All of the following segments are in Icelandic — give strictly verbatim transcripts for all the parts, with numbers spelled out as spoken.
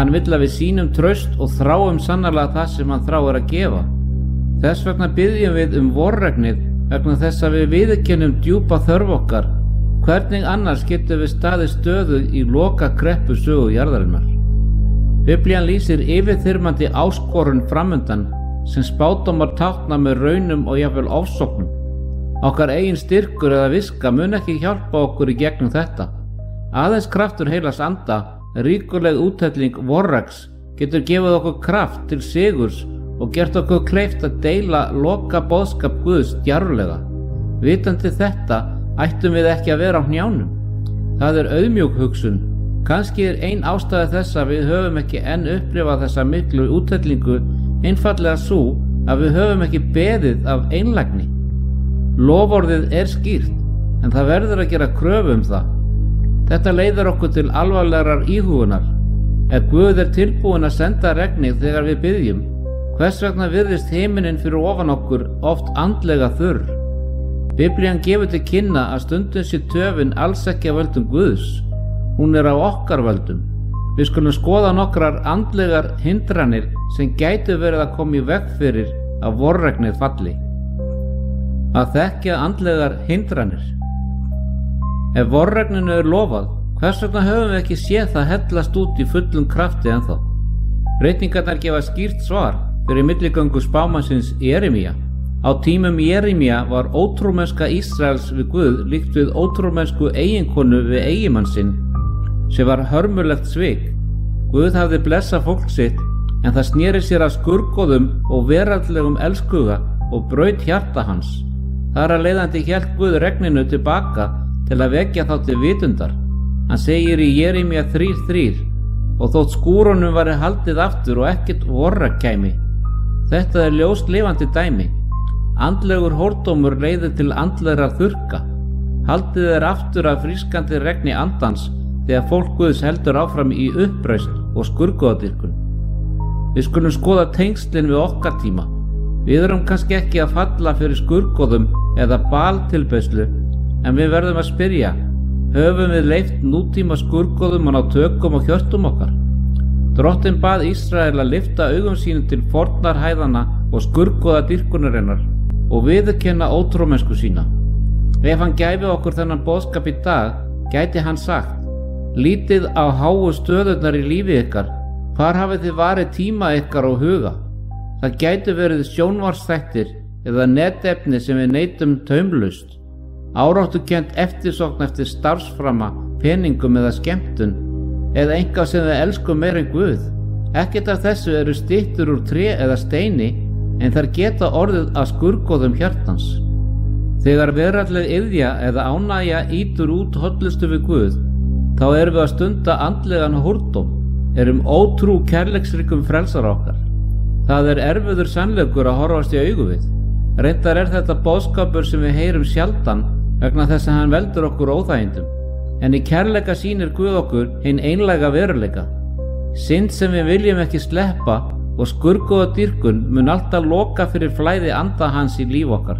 Hann vill að við sýnum traust og þráum sannarlega það sem hann þráir að gefa. Þess vegna biðjum við um vorregnið vegna þess að við viðurkennum djúpa þörf okkar. Hvernig annars getum við staðið stöðu í loka kreppu sögu jarðarinnar? Biblían lýsir yfirþyrmandi áskorun framundan sem spádómar tákna með raunum og jafnvel ofsóknum. Okkar eigin styrkur eða viska mun ekki hjálpa okkur í gegnum þetta. Aðeins kraftur heilags anda, ríkuleg úthelling vorregs, getur gefið okkur kraft til sigurs og gert okkur kleift að deila loka boðskap Guðs djarflega. Vitandi þetta ættum við ekki að vera á hnjánum. Það er auðmjúk hugsun. Kannski er ein ástæða þess að við höfum ekki enn upplifað þessa miklu úthellingu einfaldlega sú að við höfum ekki beðið af einlægni. Loforðið er skýrt, en það verður að gera kröfu um það. Þetta leiðir okkur til alvarlegrar íhugunar. Ef Guð er tilbúinn að senda regnið þegar við biðjum, hvers vegna virðist himinninn fyrir ofan okkur oft andlega þurr? Biblían gefur til kynna að stundum sé töfin alls ekki af völdum Guðs. Hún er á okkar völdum. Við skulum skoða nokkrar andlegar hindranir sem gætu verið að koma í veg fyrir að vorregnið falli. Að þekkja andlegar hindranir. Ef vorregninu er lofað, hvers vegna höfum við ekki séð það hellast út í fullum krafti ennþá? Ritningarnar gefa skýrt svar fyrir milligöngu spámannsins Jeremía. Á tímum Jeremía var ótrúmennska Ísraels við Guð líkt við ótrúmennsku eiginkonu við eiginmann sinn, sem var hörmulegt svik. Guð hafði blessað fólk sitt, en það sneri sér að skurgoðum og veraldlegum elskuga og braut hjarta hans. Þar að leiðandi hélt Guð regninu tilbaka til að vekja þá til vitundar. Hann segir í Jeremía þrjú þrjú: og þótt skúrunum væri haldið aftur og ekkert vorregn kæmi. Þetta er ljóst lifandi dæmi. Andlegur hórdómur leiðir til andlegra þurrka. Haldið er aftur af frískandi regni andans þegar fólk Guðs heldur áfram í uppreisn og skurgoðadýrkun. Við skulum skoða tengslin við okkar tíma. Við erum kannski ekki að falla fyrir skurgoðum eða baltilbeiðslu, en við verðum að spyrja: höfum við leyft nútíma skurgoðum að ná tökum á hjörtum okkar? Drottinn bað Ísrael að lyfta augum sínum til fornarhæðanna og skurgoðadýrkunarinnar og viðurkenna ótrúmennsku sína. Ef hann gæfi okkur þennan boðskap í dag, gæti hann sagt: lítið á háu stöðurnar í lífi ykkar, hvar hafið þið varið tíma ykkar og huga? Það gætu verið sjónvarpsþættir eða netefni sem við neytum taumlaust, áráttukennt eftirsókn eftir starfsframa, peningum eða skemmtun, eða eitthvað sem við elskum meira en Guð. Ekkert af þessu eru styttur úr tré eða steini, en þær geta orðið að skurgoðum hjartans. Þegar veraldleg iðja eða ánægja ýtur út hollustu við Guð, þá erum við að stunda andlegan hórdóm, erum ótrú kærleiksríkum frelsara okkar. Það er erfiður sannleikur að horfast í augu við. Reyndar er þetta boðskapur sem við heyrum sjaldan vegna þess að hann veldur okkur óþægindum. En í kærleika sýnir Guð okkur hinn einlæga veruleika. Synd sem við viljum ekki sleppa og skurgoðadýrkun mun alltaf loka fyrir flæði anda hans í líf okkar.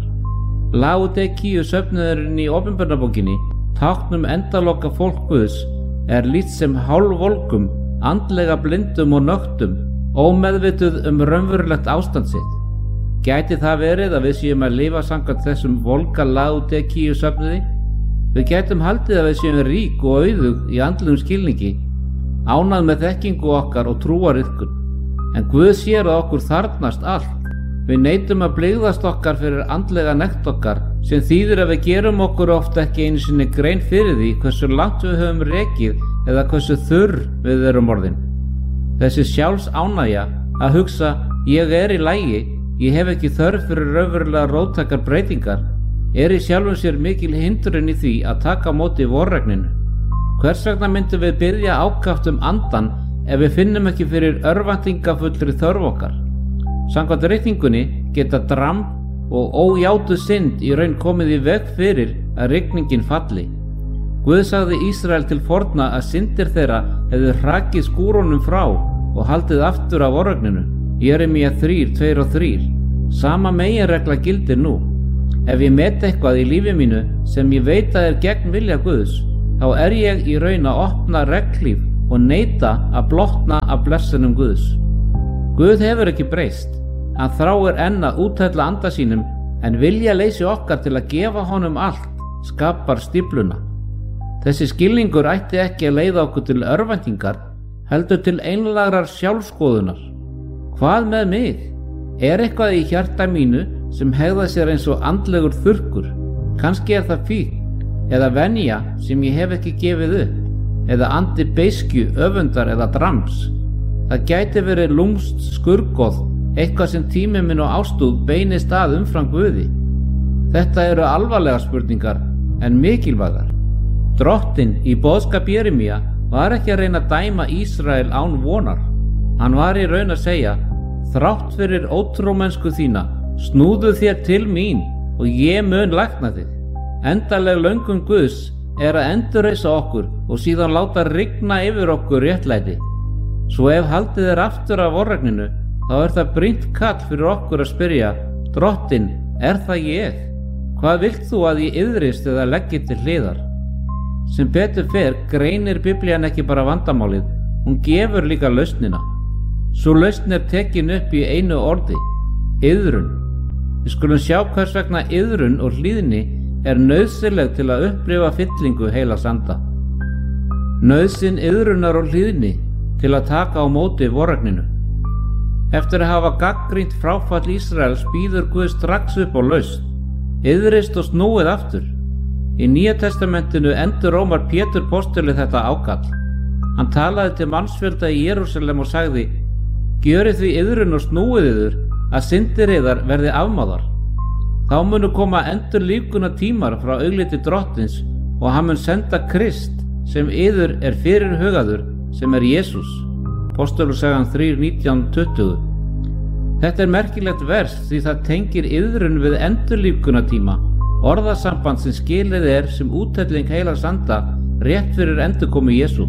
Laodíkíu söfnuðurinn í Opinberunarbókinni, táknum endaloka fólk Guðs, er lýst sem hálfvolgum, andlega blindum og nöktum, ómeðvituð um raunverulegt ástand sitt. Gæti það verið að við séum að lifa samkvæmt þessum volga Laodíkíu söfnuði? Við gætum haldið að við séum rík og auðug í andlegum skilningi, ánað með þekkingu okkar og trúariðkun. En Guð sér að okkur þarfnast allt. Við neitum að blygðast okkar fyrir andlega nekt okkar, sem þýðir að við gerum okkur oft ekki einu sinni grein fyrir því hversu langt við höfum rekið eða hversu þurr við erum orðin. Þessi sjálfs ánægja að hugsa: ég er í lagi, ég hef ekki þörf fyrir raunverulega róttækar breytingar, er í sjálfum sér mikil hindrun í því að taka á móti vorregninu. Hvers vegna myndum við byrja ákaft um andan ef við finnum ekki fyrir örvæntingafullri þörf okkar? Samkvæmt ritningunni geta dramb og ójátuð synd í raun komið í veg fyrir að rigningin falli. Guð sagði Ísrael til forna að syndir þeirra hefðu hrakið skúrunum frá og haldið aftur af vorregninu. Jeremía þrjú tvö og þrjú. Sama meginregla gildir nú. Ef ég met eitthvað í lífi mínu sem ég veit að er gegn vilja Guðs, þá er ég í raun að opna regnhlíf og neita að blotna af blessunum Guðs. Guð hefur ekki breyst. Hann þráir enn að úthella anda sínum, en vilja leysi okkar til að gefa honum allt skapar stífluna. Þessi skilningur ætti ekki að leiða okkur til örvæntingar, heldur til einlægrar sjálfskoðunar. Hvað með mig? Er eitthvað í hjarta mínu sem hegða sér eins og andlegur þurrkur? Kannski er það fík, eða venja sem ég hef ekki gefið upp, eða andi beiskju, öfundar eða drams. Það gæti verið lúmst skurgoð, eitthvað sem tími minn og ástúð beinist að umfram Guði. Þetta eru alvarlega spurningar, en mikilvægar. Drottinn í boðskap Jeremía var ekki að reyna að dæma Ísrael án vonar. Hann var í raun að segja: þrátt fyrir ótrúmennsku þína, snúðu þér til mín og ég mun lækna þig. Endanleg löngun Guðs er að endurreisa okkur og síðan láta rigna yfir okkur réttlæti. Svo ef haldið er aftur af vorregninu, þá er það brýnt kall fyrir okkur að spyrja: Drottinn, er það ég? Hvað vilt þú að ég iðrist eða leggi til hliðar? Sem betur fer greinir Biblían ekki bara vandamálið, hún gefur líka lausnina. Sú lausn er tekin upp í einu orði: iðrun. Við skulum sjá hvers vegna iðrun og hlýðni er nauðsynleg til að upplifa fyllingu heilags anda. Nauðsyn iðrunar og hlýðni til að taka á móti vorregninu. Eftir að hafa gagnrýnt fráfall Ísraels býður Guð strax upp á lausn: iðrist og snúið aftur. Í Nýja testamentinu endurómar Pétur postuli þetta ákall. Hann talaði til mannsfjölda í Jerúsalem og sagði: gjörið því iðrun og snúið yður, að syndir yðar verði afmáðar. Þá munu koma endurlífgunar tímar frá augliti Drottins og hann mun senda Krist sem yður er fyrirhugaður, sem er Jesús. Postulusagan þrjú nítján tuttugu. Þetta er merkilegt vers því það tengir iðrun við endurlífgunartíma, orðasamband sem skilið er sem úthelling heilags anda rétt fyrir endurkomu Jesú.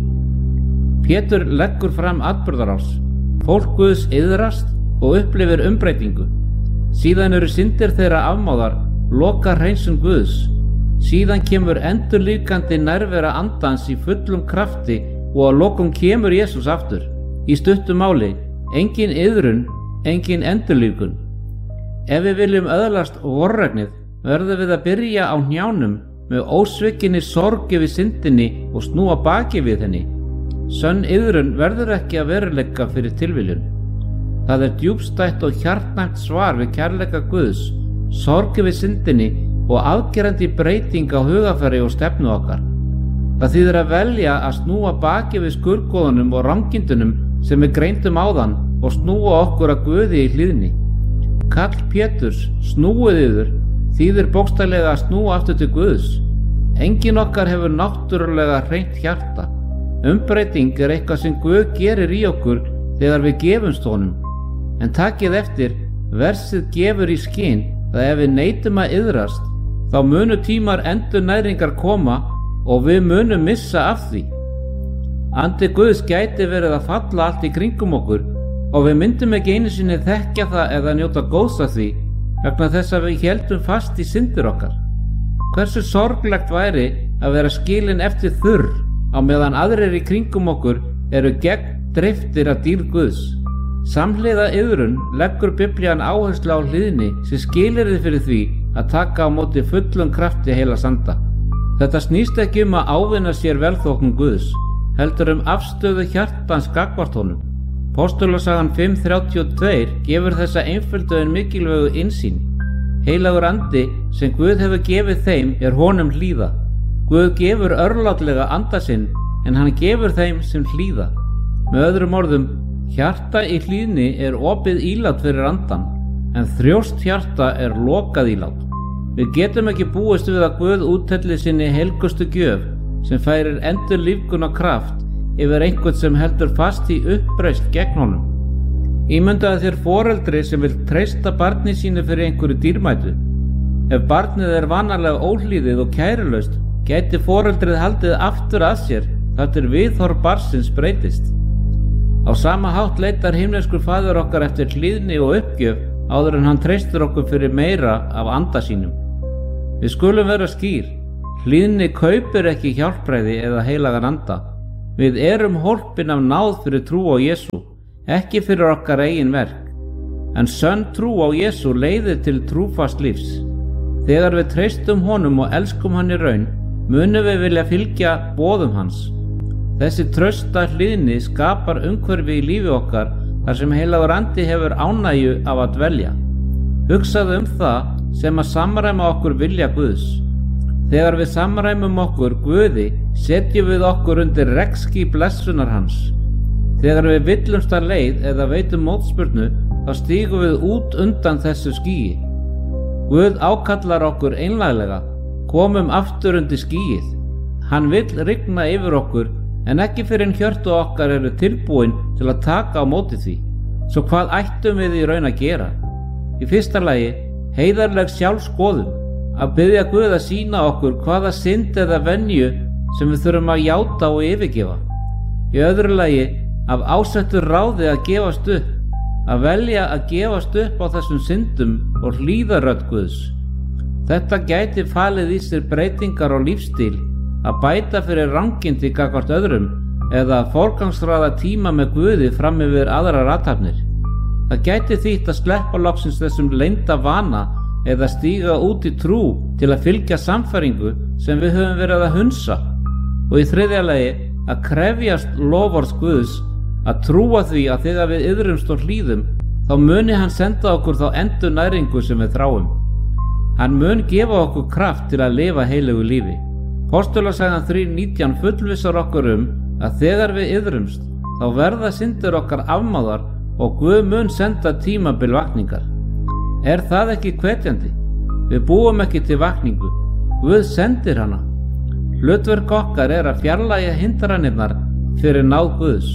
Pétur leggur fram atburðarás. Fólk Guðs iðrast og upplifir umbreytingu. Síðan eru syndir þeirra afmáðar, loka hreinsun Guðs. Síðan kemur endurlífgandi nærvera andans í fullum krafti og að lokum kemur Jesús aftur. Í stuttu máli, engin iðrun, engin endurlífgun. Ef við viljum öðlast vorregnið, verðum við að byrja á hnjánum með ósvikinni sorg yfir syndinni og snúa baki við henni. Sönn iðrun verður ekki að veruleika fyrir tilviljun. Það er djúpstætt og hjartnæmt svar við kærleika Guðs, sorg yfir syndinni og afgerandi breyting á hugafæri og stefnu okkar. Það þýðir að velja að snúa baki við skurðgoðunum og rangindunum sem við greindum áðan og snúa okkur að Guði í hlýðni. Kall Péturs, snúið yður, þýðir bókstaflega að snúa aftur til Guðs. Engin okkar hefur náttúrulega hreint hjarta. Umbreyting er eitthvað sem Guð gerir í okkur þegar við gefumst honum. En takið eftir, versið gefur í skyn að ef við neitum að iðrast, þá munu tímar endurnæringar koma og við munum missa af því. Andi Guðs gæti verið að falla allt í kringum okkur og við myndum ekki einu sinni þekkja það eða njóta góðs af því vegna þess að við héldum fast í syndir okkar. Hversu sorglegt væri að vera skilin eftir þurr á meðan aðrir í kringum okkur eru gegn dreiftir af dýrð Guðs. Samhliða iðrun leggur Biblían áherslu á hlýðni sem skilyrði fyrir því að taka á móti fullum krafti heilags anda. Þetta snýst ekki um að ávinna sér velþóknun Guðs, heldur um afstöðu hjartans gagnvart honum. Postulasagan fimm þrjátíu og tvö gefur þessa einföldu en mikilvægu innsýn. Heilagur andi sem Guð hefur gefið þeim er honum hlýða. Guð gefur örlátlega anda sinn en hann gefur þeim sem hlýða. Með öðrum orðum, hjarta í hlýðni er opið ílát fyrir andan, en þrjóst hjarta er lokað ílát. Við getum ekki búist við að Guð úthelli sinni helgustu gjöf sem færir endurlífgun og kraft yfir einhvern sem heldur fast í uppreisn gegn honum. Ímyndaðu þér foreldri sem vil treysta barni sínu fyrir einhverju dýrmætu. Ef barnið er vanalega óhlýðið og kærulaust, gæti foreldrið haldið aftur að sér þar til viðhorf barnsins breytist. Á sama hátt leitar himneskur faðir okkar eftir hlýðni og uppgjöf áður en hann treystir okkur fyrir meira af anda sínum. Við skulum vera skýr. Hlýðni kaupir ekki hjálpræði eða heilagan anda. Við erum hólpin af náð fyrir trú á Jesú, ekki fyrir okkar eigin verk. En sönn trú á Jesú leiðir til trúfast lífs. Þegar við treystum honum og elskum hann í raun, munum við vilja fylgja boðum hans. Þessi trausta hlýðni skapar umhverfi í lífi okkar þar sem heilagur andi hefur ánægju af að dvelja. Hugsaðu um það sem að samræma okkur vilja Guðs. Þegar við samræmum okkur Guði, setjum við okkur undir regnský blessunar hans. Þegar við villumst að leið eða veitum mótspyrnu, þá stígum við út undan þessu skýi. Guð ákallar okkur einlæglega, komum aftur undir skýið. Hann vill rigna yfir okkur, en ekki fyrir en hjörtu okkar eru tilbúin til að taka á móti því. Svo hvað ættum við í raun að gera? Í fyrsta lagi, heiðarleg sjálfskoðun, að biðja Guð að sýna okkur hvaða synd eða venju sem við þurfum að játa og yfirgefa. Í öðru lagi, af ásettur ráði að gefast upp, að velja að gefast upp á þessum syndum og hlýða rödd Guðs. Þetta gæti falið í sér breytingar á lífstíl, að bæta fyrir rangindi gagnvart öðrum eða að forgangsraða tíma með Guði fram yfir aðrar athafnir. Það gæti þýtt að sleppa loksins þessum leynda vana eða stíga út í trú til að fylgja sannfæringu sem við höfum verið að hunsa. Og í þriðja lagi að krefjast loforðs Guðs, að trúa því að þegar við iðrumst og hlýðum, þá muni hann senda okkur þá endurnæringu sem við þráum. Hann mun gefa okkur kraft til að lifa heilögu lífi. Postulasagan þrjú nítján fullvissar okkur um að þegar við iðrumst, þá verða syndir okkar afmáðar og Guð mun senda tímabil vakningar. Er það ekki hvetjandi? Við búum ekki til vakningu, Guð sendir hana. Hlutverk okkar er að fjarlægja hindranirnar fyrir náð Guðs.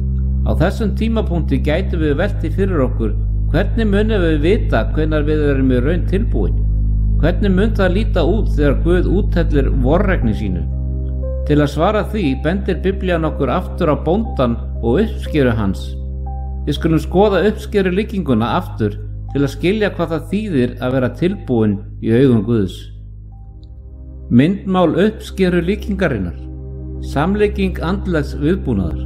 Á þessum tímapunkti gætum við velti fyrir okkur hvernig munum við vita hvenær við erum í raun tilbúin. Hvernig mun það líta út þegar Guð úthellir vorregni sínu? Til að svara því bendir Biblían okkur aftur á bóndan og uppskeru hans. Við skulum skoða uppskeru líkinguna aftur til að skilja hvað það þýðir að vera tilbúin í augum Guðs. Myndmál uppskeru líkingarinnar. Samlíking andlegs viðbúnaðar.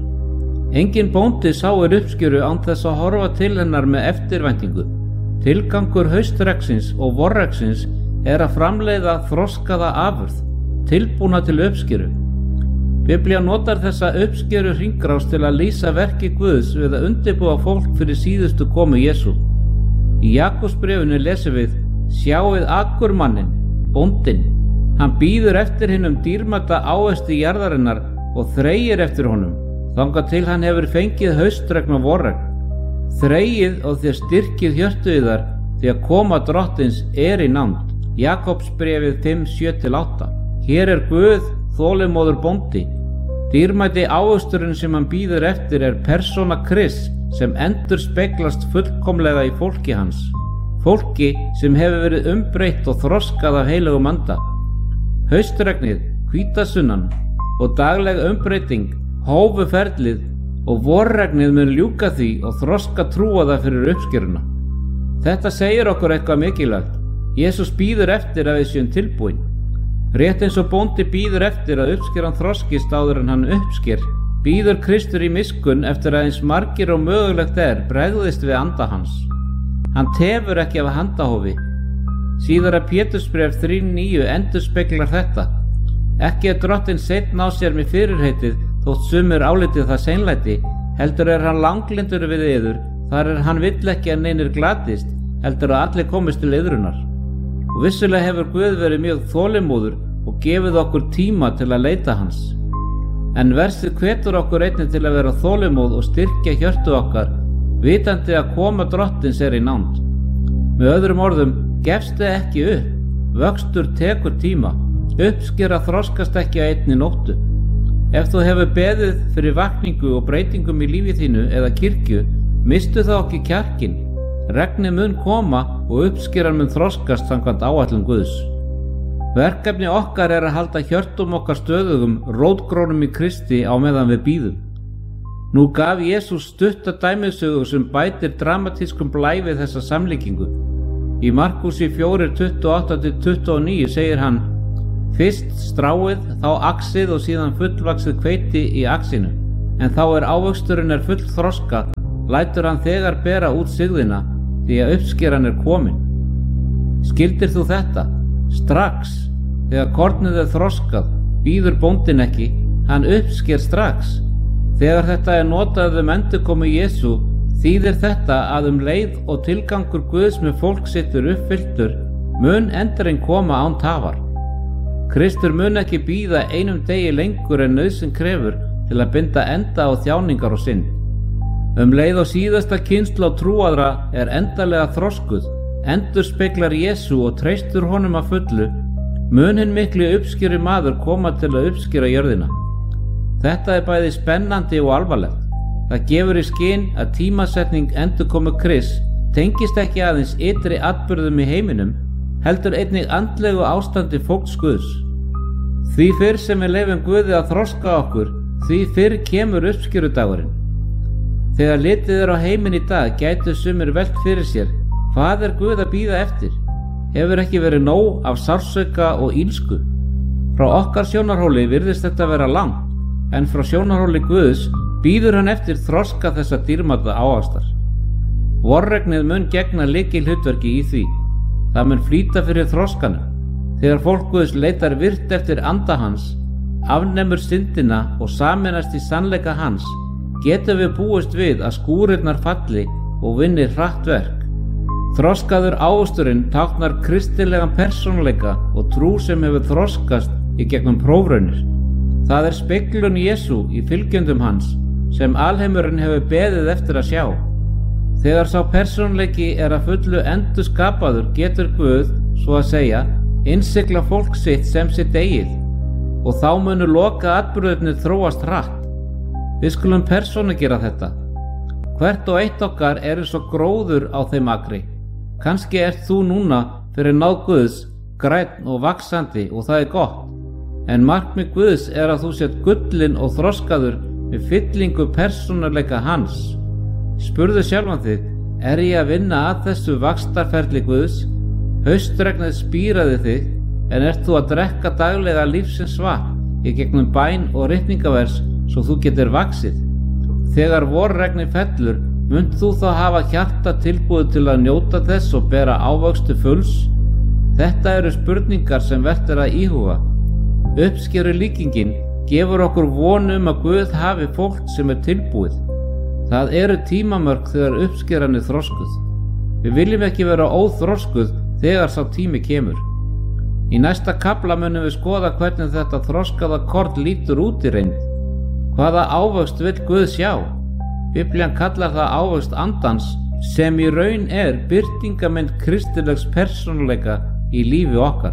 Engin bóndi sáir uppskeru án þess að horfa til hennar með eftirvæntingu. Tilgangur haustregsins og vorregsins er að framleiða þroskaða afurð, tilbúna til uppskeru. Biblía notar þessa uppskeru hringrás til að lýsa verki Guðs við að undirbúa fólk fyrir síðustu komu Jesú. Í Jakobsbréfinu lesum við: Sjáið akurmanninn, bóndinn, hann bíður eftir hinum dýrmæta ávexti jarðarinnar og þreyir eftir honum, þangað til hann hefur fengið haustregn og vorregn. Þreyið og þér styrkið hjörtu yðar, því að koma drottins er í nánd. Jakobsbréfið fimm sjö til átta. Hér er Guð þolinmóður bóndi. Dýrmæti ávöxturinn sem hann bíður eftir er persóna Krists sem endurspeglast fullkomlega í fólki hans. Fólki sem hefur verið umbreytt og þroskað af heilögum anda. Haustregnið, hvítasunnan og dagleg umbreyting hófu ferlið og vorregnið mun ljúka því og þroska trúaða fyrir uppskeruna. Þetta segir okkur eitthvað mikilvægt. Jesús bíður eftir að við séum tilbúin. Rétt eins og bóndi bíður eftir að uppskeran þroskist áður en hann uppsker, bíður Kristur í miskunn eftir að eins margir og mögulegt er bregðist við anda hans. Hann tefur ekki af handahófi. Síðara Pétursbréf þrjú níu endurspeglar þetta. Ekki er drottinn seinn á sér með fyrirheitið þótt sumir álitið það seinlæti, heldur er hann langlyndur við yður, þar er hann vill ekki að neinir glatist, heldur að allir komist til yðrunar. Og vissulega hefur Guð verið mjög þolinmóður og gefið okkur tíma til að leita hans. En versið hvetur okkur einnig til að vera þolinmóð og styrkja hjörtu okkar, vitandi að koma drottins er í nánd. Með öðrum orðum, gefstu ekki upp, vöxtur tekur tíma, uppskera þroskast ekki að einni nóttu. Ef þú hefur beðið fyrir vakningu og breytingum í lífi þínu eða kirkju, mistu þá ekki kjarkinn. Regnið mun koma og uppskeran mun þroskast samkvæmt áætlun Guðs. Verkefni okkar er að halda hjörtum okkar stöðugum, rótgrónum í Kristi á meðan við bíðum. Nú gaf Jesús stutta dæmisögu sem bætir dramatískum blæ við þessa samlíkingu. Í Markúsi fjögur tuttugu og átta til tuttugu og níu segir hann: Fyrst stráið, þá axið og síðan fullvaxið hveiti í axinu. En þá er ávöxturinn er full þroska, lætur hann þegar bera út sigðina, því að uppskeran er komin. Skildir þú þetta? Strax, þegar kornið er þroskað, bíður bóndinn ekki, hann uppsker strax. Þegar þetta er notað um endurkomu Jesú, þýðir þetta að um leið og tilgangur Guðs með fólk sitt er uppfylltur, mun endurinn koma án tafar. Kristur mun ekki bíða einum degi lengur en nauðsyn krefur til að binda enda á þjáningar og synd. Um leið og síðasta kynslóð trúaðra er endanlega þroskuð, endurspeglar Jesú og treystur honum að fullu, mun hinn mikli uppskeri maður koma til að uppskera jörðina. Þetta er bæði spennandi og alvarlegt. Það gefur í skyn að tímasetning endurkomu Krists tengist ekki aðeins ytri atburðum í heiminum, heldur einnig andlegu ástandi fólks Guðs. Því fyrr sem við leyfum Guði að þroska okkur, því fyrr kemur uppskerudagurinn. Þegar litið er á heiminn í dag gætu sumir velt fyrir sér, hvað er Guð að bíða eftir? Hefur ekki verið nóg af sársauka og ílsku? Frá okkar sjónarhóli virðist þetta vera langt, en frá sjónarhóli Guðs bíður hann eftir þroska þessa dýrmæta ávastar. Vorregnið mun gegna lykilhlutverki í því. Það mun flýta fyrir þroskanum. Þegar fólk Guðs leitar virt eftir anda hans, afnemur syndina og sameinast í sannleika hans, getum við búist við að skúrirnar falli og vinni hratt verk. Þroskaður ávöxturinn táknar kristilegan persónuleika og trú sem hefur þroskast í gegnum prófraunir. Það er speglun Jesú í fylgjendum hans sem alheimurinn hefur beðið eftir að sjá. Þegar sá persónuleiki er að fullu endurskapaður getur Guð, svo að segja, innsigla fólk sitt sem sitt eigið og þá munu loka atburðirnir þróast hratt. Við skulum persónu gera þetta. Hvert og eitt okkar er eins og gróður á þeim akri. Kannski ert þú núna fyrir náð Guðs, grænn og vaxandi og það er gott. En markmið Guðs er að þú sért gullinn og þroskaður með fyllingu persónuleika hans. Spurðu sjálfan þig, er ég að vinna að þessu vaxtarferli Guðs? Haustregnið spíraði þig, en ert þú að drekka daglega lífsins vatn í gegnum bæn og ritningavers svo þú getur vaxið? Þegar vorregnið fellur, munt þú þá hafa hjarta tilbúið til að njóta þess og bera ávöxtu fulls? Þetta eru spurningar sem vert er að íhuga. Uppskeru líkingin gefur okkur von um að Guð hafi fólk sem er tilbúið. Það eru tímamörk þegar uppskeran er þroskuð. Við viljum ekki vera óþroskuð þegar sá tími kemur. Í næsta kafla munum við skoða hvernig þetta þroskaða korn lítur út í reynd. Hvaða ávöxt vill Guð sjá? Biblían kallar það ávöxt andans sem í raun er birtingamynd kristilegs persónuleika í lífi okkar.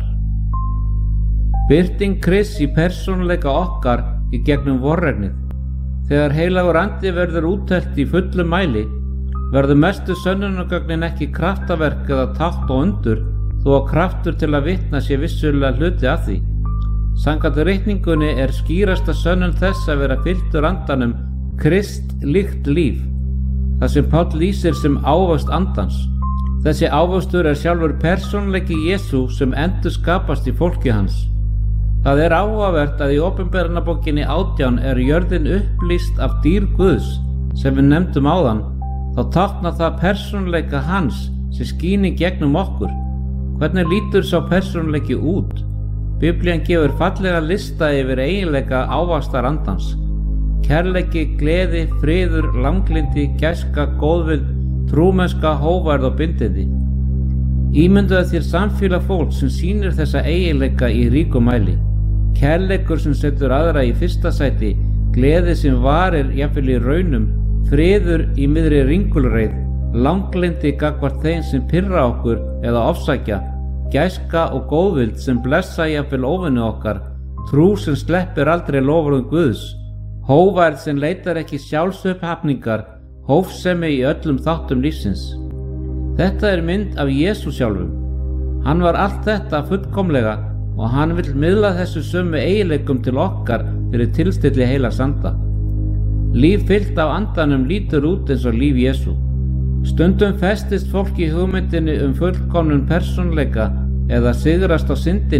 Birting Krists í persónuleika okkar í gegnum vorregnið. Þegar heilagur andi verður úttelt í fullum mæli, verður mestu sönnunargögnin ekki kraftaverk eða tákn og undur, þó að kraftur til að vitna sé vissulega hluti af því. Samkvæmt ritningunni er skýrasta sönnun þess að vera fylltur andanum Krist líkt líf, það sem Páll lýsir sem ávöxt andans. Þessi ávöxtur er sjálfur persónuleiki Jesú sem endurskapast í fólki hans. Það er áhugavert að í Opinberunarbókinni átján er jörðin upplýst af dýr Guðs sem við nefndum áðan, þá táknar það persónuleika hans sem skín í gegnum okkur. Hvernig lítur sá persónuleiki út? Biblían gefur fallega lista yfir eiginleika ávaxtar andans. Kærleiki, gleði, friður, langlindi, gæska, góðvild, trúmennska, hógværð og bindindi. Ímyndaðu þér samfélag fólk sem sýnir þessa eiginleika í ríkum mæli. Kærleikur sem setur aðra í fyrsta sæti, gleði sem varir jafnvel í raunum, friður í miðri ringulreið, langlindi gagnvart þeim sem pirra okkur eða ofsækja, gæska og góðvild sem blessa jafnvel óvinni okkar, trú sem sleppir aldrei loforðum Guðs, hógværð sem leitar ekki sjálfsupphafningar, hófsemi í öllum þáttum lífsins. Þetta er mynd af Jesú sjálfum. Hann var allt þetta fullkomlega og hann vill miðla þessu sömu eiginleikum til okkar fyrir tilstilli heilags anda. Líf fyllt af andanum lítur út eins og líf Jesú. Stundum festist fólk í hugmyndinni um fullkomnun persónuleika eða sigrast á syndinni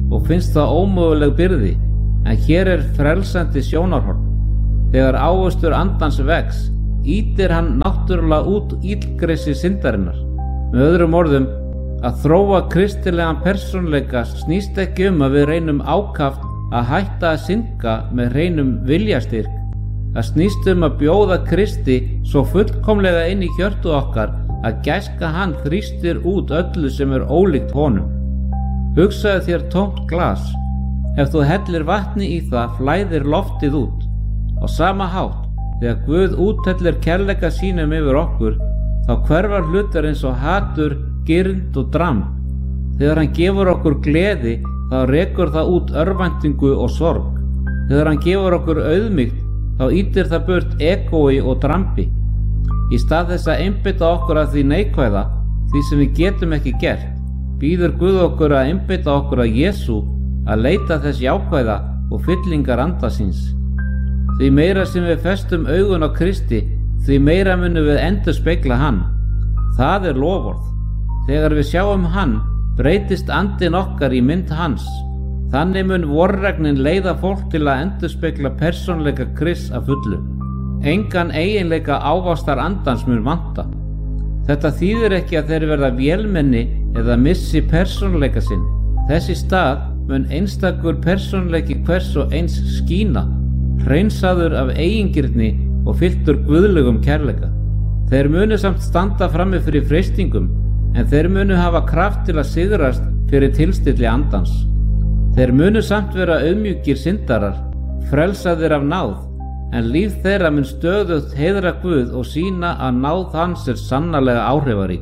og finnst það ómöguleg byrði, en hér er frelsandi sjónarhorn. Þegar ávöxtur andans vex, ýtir hann náttúrulega út illgresi syndarinnar. Með öðrum orðum, að þróa kristilegan persónuleika snýst ekki um að við reynum ákaft að hætta að synda með hreinum viljastyrk. Það snýst um að bjóða Kristi svo fullkomlega inn í hjörtu okkar að gæska hann þrýstir út öllu sem er ólíkt honum. Hugsaðu þér tómt glas. Ef þú hellir vatni í það, flæðir loftið út. Á sama hátt, þegar Guð úthellir kærleika sínum yfir okkur, þá hverfar hlutar eins og hatur, girnd og dramb. Þegar hann gefur okkur gleði, þá rekur það út örvæntingu og sorg. Þegar hann gefur okkur auðmýkt, þá ýtir það burt egói og drambi. Í stað þess að einbeita okkur að því neikvæða, því sem við getum ekki gert, býður Guð okkur að einbeita okkur að Jesú, að leita þess jákvæða og fyllingar anda síns. Því meira sem við festum augun á Kristi, því meira munum við endurspegla hann. Það er loforð. Þegar við sjáum hann, breytist andinn okkar í mynd hans. Þannig mun vorregnin leiða fólk til að endurspegla persónleika Krists að fullu. Engan eiginleika ávastar andans mun vanta. Þetta þýðir ekki að þeir verða vélmenni eða missi persónleika sinn. Þess í stað mun einstakur persónleiki hvers og eins skína, hreinsaður af eigingirni og fylltur guðlegum kærleika. Þeir munu samt standa frammi fyrir freistingum, en þeir munu hafa kraft til að sigrast fyrir tilstilli andans. Þeir munu samt vera auðmjúkir syndarar, frelsaðir af náð, en líf þeirra mun stöðugt heiðra Guð og sýna að náð hans er sannarlega áhrifarík.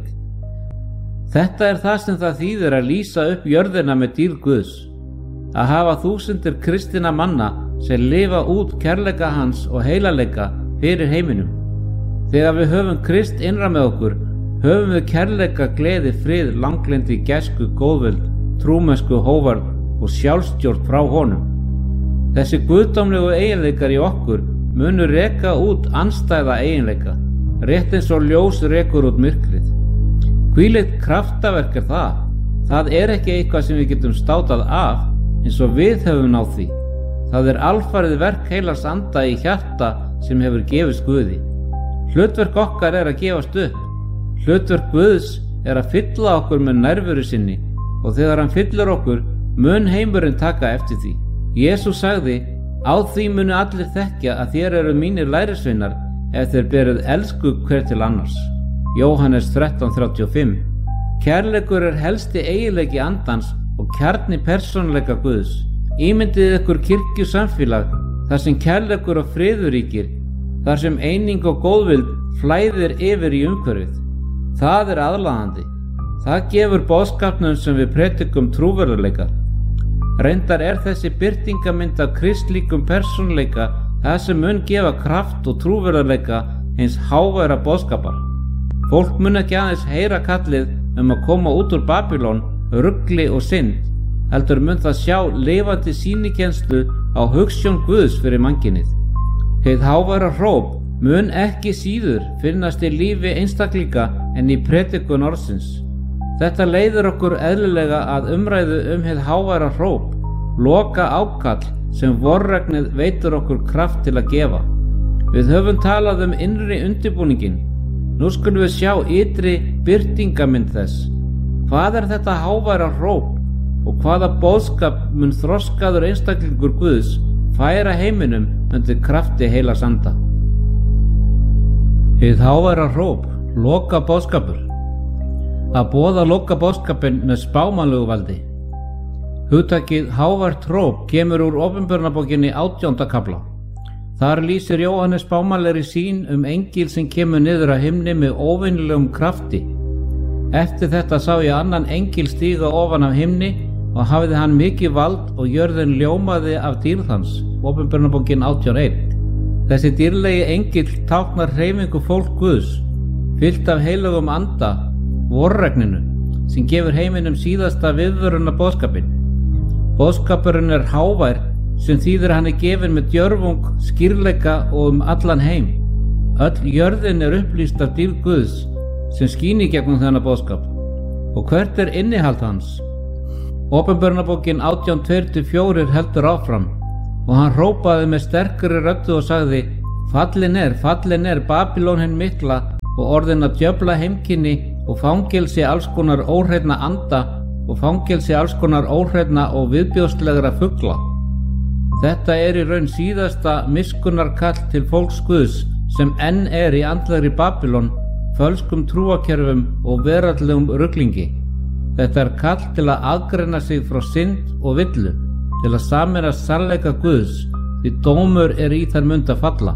Þetta er það sem það þýðir að lýsa upp jörðina með dýrð Guðs, að hafa þúsundir kristinna manna sem lifa út kærleika hans og heilaleika fyrir heiminum. Þegar við höfum Krist innra með okkur, höfum við kærleika, gleði, frið, langlindi, gæsku, góðvild, trúmennsku, hóvarð og sjálfstjórn frá honum. Þessi guðdómlegu eiginleikar í okkur munu reka út andstæða eiginleika, rétt eins og ljós rekur út myrkrið. Hvílíkt kraftaverk er það? Það er ekki eitthvað sem við getum státað af eins og við höfum náð því. Það er alfarið verk heilars anda í hjarta sem hefur gefist Guði. Hlutverk okkar er að gefast upp. Hlutverk Guðs er að fylla okkur með nærveru sinni, og þegar hann fyllir okkur, mun heimurinn taka eftir því. Jesús sagði, á því munu allir þekkja að þér eru mínir lærisveinar ef þeir berið elsku hver til annars. Jóhannes þrettán þrjátíu og fimm. Kærleikur er helsti eiginleiki andans og kjarni persónuleika Guðs. Ímyndið ykkur kirkju samfélag þar sem kærleikur og friður ríkir, þar sem eining og góðvild flæðir yfir í umhverfið. Það er aðlaðandi. Það gefur boðskapnum sem við predikum trúverðuleika. Reyndar er þessi birtingamynd af kristlíkum persónuleika það sem mun gefa kraft og trúverðuleika hins háværa boðskapar. Fólk mun ekki aðeins heyra kallið um að koma út úr Babylon, rugli og synd, heldur mun það sjá lifandi sýnikenslu á hugsjón Guðs fyrir mannkynið. Hið háværa hróp mun ekki síður finnast í lífi einstaklinga en í predikun orðsins. Þetta leiðir okkur eðlilega að umræðu um hið háværa hróp, loka ákall sem vorregnið veitir okkur kraft til að gefa. Við höfum talað um innri undirbúningin. Nú skulum við sjá ytri birtingamynd þess. Hvað er þetta háværa hróp og hvaða boðskap mun þroskaður einstaklingur Guðs færa heiminum undir krafti heilars anda? Hið háværa hróp, loka boðskapur. Að boða loka boðskapinn með spámanlegu valdi. Hugtakið hávært hróp kemur úr Opinberunarbókinni átjánda kafla. Þar lýsir Jóhannes spámanlegri sýn um engil sem kemur niður af himni með óvenjulegum krafti. Eftir þetta sá ég annan engil stíga ofan af himni og hafði hann mikið vald og jörðin ljómaði af dýrð hans. Opinberunarbókin átján eitt. Þessi dýrlegi engil táknar hreyfingu fólk Guðs, fyllt af heilugum anda, vorregninu, sem gefur heiminum síðasta viðvöruna boðskapinn. Boðskapurinn er hávær, sem þýðir hann er gefinn með djörfung, skýrleika og um allan heim. Öll jörðin er upplýst af dýrð Guðs, sem skín í gegnum þennan boðskap. Og hvert er innihald hans? Åpenbarunarbókin átján tvö til fjögur heldur áfram: og hann hrópaði með sterkari röddu og sagði: fallin er, fallin er Babýlon hin mikla og orðin að djöfla heimkynni og fangelsi alls konar óhreinna anda og fangelsi alls konar óhreinna og viðbjóðslegra fugla. Þetta er í raun síðasta miskunnarkall til fólks Guðs sem enn er í andlegri Babýlon, fölskum trúakerfum og veraldlegum ruglingi. Þetta er kall til að aðgreina sig frá synd og villu, til að sameinast sannleika Guðs, því dómur er í þær mund að falla.